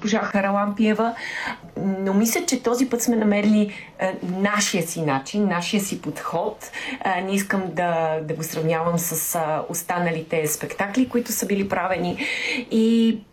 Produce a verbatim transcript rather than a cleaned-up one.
госпожа Харалампиева, но мисля, че този път сме намерили а, нашия си начин, нашия си подход. А, не искам да, да го сравнявам с а, останалите спектакли, които са били правени. И